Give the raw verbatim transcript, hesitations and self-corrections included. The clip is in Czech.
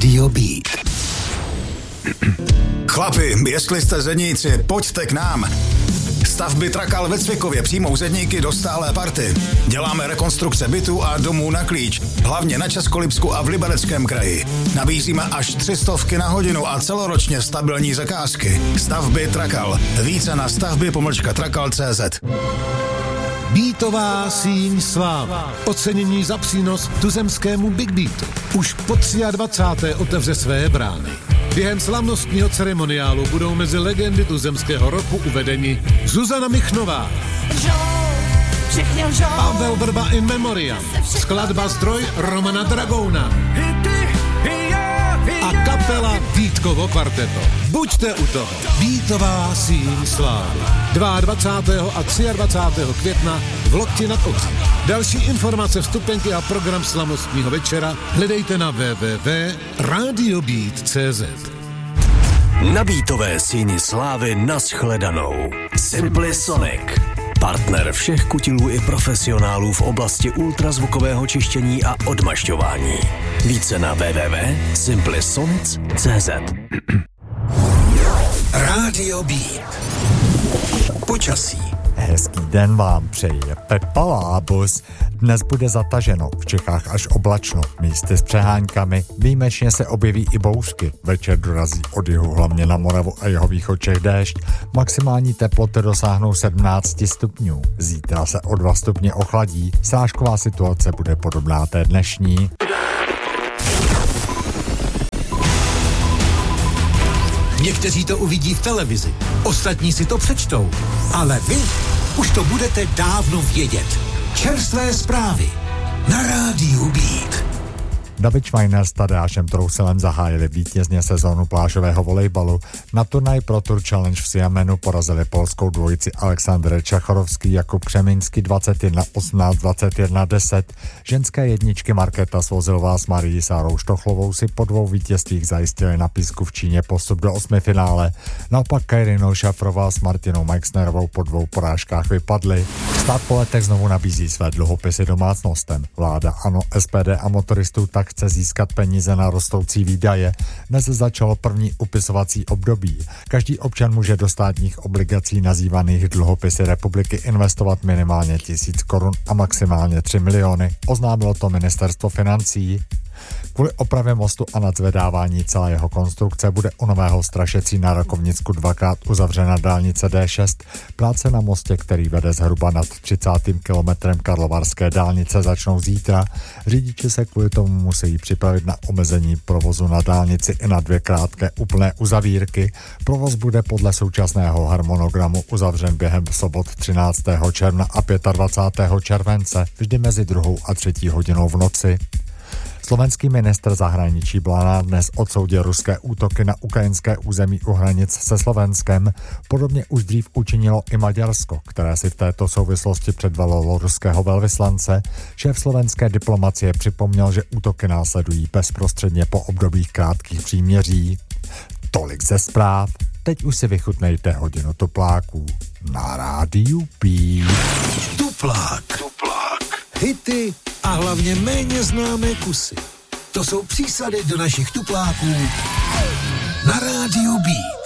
Rádio Beat. Chlapi, jestli jste zedníci, pojďte k nám. Stavby Trakal ve Cvikově přijmou zedníky do stálé party. Děláme rekonstrukce bytů a domů na klíč, hlavně na Českolipsku a v Libereckém kraji. Nabízíme až tři stovky na hodinu a celoročně stabilní zakázky. Stavby Trakal. Více na stavby pomlčka trakal tečka cé zet. Beatová síň sláva. Ocenění za přínos tuzemskému Big Beatu. Už po dvacáté třetí otevře své brány. Během slavnostního ceremoniálu budou mezi legendy tuzemského roku uvedeni Zuzana Michnová, Pavel Vrba in memoriam, skladba Zdroj Romana Dragouna a kapela Vítkovo kvarteto. Buďte u toho. Beatová síň slávy. dvacátého druhého a dvacátého třetího května v Lokti nad Ohří. Další informace, vstupenky a program slavnostního večera hledejte na w w w tečka radio beat tečka cé zet. Na Beatové síni slávy nashledanou. Simply Sonic. Partner všech kutilů i profesionálů v oblasti ultrazvukového čištění a odmašťování. Více na w w w tečka simply sonic tečka cé zet. Rádio Beat. Počasí. Hezký den vám přeje Pepa Lábus. Dnes bude zataženo, v Čechách až oblačno, místy s přeháňkami, výjimečně se objeví i bouřky. Večer dorazí od jihu, hlavně na Moravu a jihovýchod Čech déšť. Maximální teploty dosáhnou sedmnáct stupňů. Zítra se o dva stupně ochladí, srážková situace bude podobná té dnešní. Někteří to uvidí v televizi, ostatní si to přečtou, ale vy už to budete dávno vědět. Čerstvé zprávy na Rádiu Beat. David Schweiner s Tadeášem Trousilem zahájili vítězně sezónu plážového volejbalu. Na turnaj Pro Tour Challenge v Siamenu porazili polskou dvojici Aleksandr Čachorovský, Jakub Křemínský dvacet jedna osmnáct, dvacet jedna deset. Ženské jedničky Markéta Svozilová s Marií Sárou Štochlovou si po dvou vítězstvích zajistili na písku v Číně postup do osmifinále. Naopak Kajrinou Šafrová s Martinou Meixnerovou po dvou porážkách vypadly. Stát po letech znovu nabízí své dluhopisy domácnostem. Vláda, ANO, S P D a motoristů tak chce získat peníze na rostoucí výdaje. Dnes začalo první upisovací období. Každý občan může do státních obligací nazývaných dluhopisy republiky investovat minimálně tisíc korun a maximálně tři miliony. Oznámilo to ministerstvo financí. Kvůli opravě mostu a nadzvedávání celé jeho konstrukce bude u Nového Strašecí na Rakovnicku dvakrát uzavřena dálnice D šest. Práce na mostě, který vede zhruba nad třicátým kilometrem Karlovarské dálnice, začnou zítra. Řidiči se kvůli tomu musí připravit na omezení provozu na dálnici i na dvě krátké úplné uzavírky. Provoz bude podle současného harmonogramu uzavřen během sobot třináctého června a dvacátého pátého července, vždy mezi druhou a třetí hodinou v noci. Slovenský ministr zahraničí Blanár dnes odsoudil ruské útoky na ukrajinské území u hranic se Slovenskem. Podobně už dřív učinilo i Maďarsko, které si v této souvislosti předvalilo ruského velvyslance. Šéf slovenské diplomacie připomněl, že útoky následují bezprostředně po obdobích krátkých příměří. Tolik ze zpráv. Teď už si vychutnejte hodinu tupláků na Rádiu Beat. Tuplák. Tuplák. Hity a hlavně méně známé kusy. To jsou přísady do našich tupláků na Rádiu Beat.